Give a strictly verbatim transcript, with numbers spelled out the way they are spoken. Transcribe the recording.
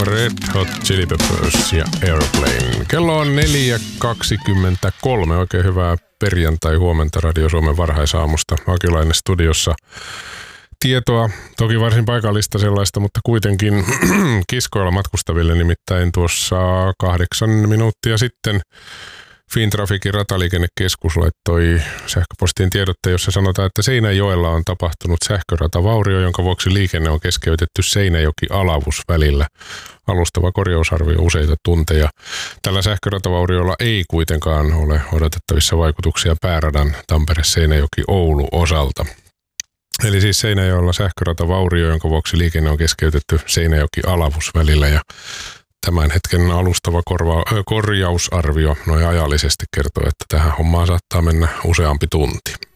Red Hot Chili Peppers ja Airplane. Kello on neljä kaksikymmentäkolme. Oikein hyvää perjantai-huomenta Radio Suomen varhaisaamusta. Akilainen studiossa. Tietoa, toki varsin paikallista sellaista, mutta kuitenkin kiskoilla matkustaville, nimittäin tuossa kahdeksan minuuttia sitten Fintraficin rataliikennekeskus laittoi sähköpostiin tiedotte, jossa sanotaan, että Seinäjoella on tapahtunut sähköratavaurio, jonka vuoksi liikenne on keskeytetty Seinäjoki-Alavus välillä. Alustava korjausarvio useita tunteja. Tällä sähköratavauriolla ei kuitenkaan ole odotettavissa vaikutuksia pääradan Tampere-Seinäjoki-Oulu osalta. Eli siis Seinäjoella sähköratavaurio, jonka vuoksi liikenne on keskeytetty Seinäjoki-Alavus välillä ja tämän hetken alustava korva- korjausarvio noin ajallisesti kertoo, että tähän hommaan saattaa mennä useampi tunti.